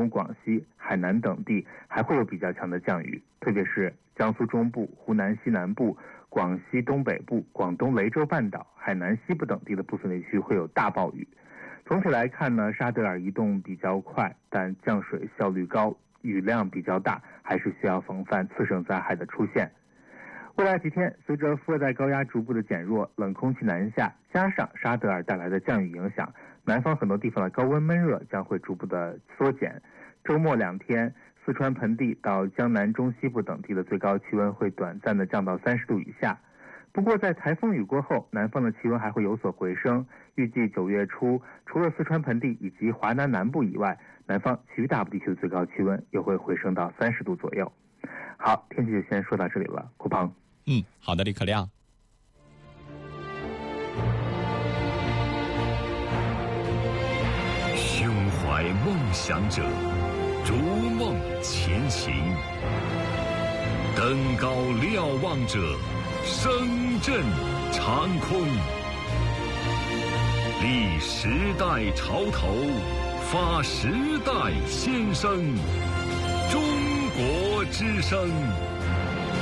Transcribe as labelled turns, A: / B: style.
A: 东、广西、海南等地还会有比较强的降雨，特别是江苏中部、湖南西南部、广西东北部、广东雷州半岛、海南西部等地的部分地区会有大暴雨。总体来看呢，沙德尔移动比较快，但降水效率高，雨量比较大，还是需要防范次生灾害的出现。未来几天，随着副热带高压逐步的减弱，冷空气南下，加上沙德尔带来的降雨影响，南方很多地方的高温闷热将会逐步的缩减。周末2天，四川盆地到江南中西部等地的最高气温会短暂的降到30度以下。不过在台风雨过后，南方的气温还会有所回升，预计9月初，除了四川盆地以及华南南部以外，南方其余大部地区的最高气温又会回升到30度左右。好，天气就先说到这里了，顾鹏。
B: 好的，李可亮。
C: 胸怀梦想者，逐梦前行；登高瞭望者，声震长空。立时代潮头，发时代先声。中国之声。